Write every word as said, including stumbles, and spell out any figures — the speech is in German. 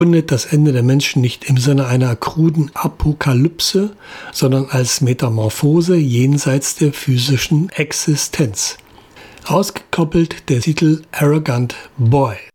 verkündet das Ende der Menschen nicht im Sinne einer kruden Apokalypse, sondern als Metamorphose jenseits der physischen Existenz. Ausgekoppelt der Titel Arrogant Boy.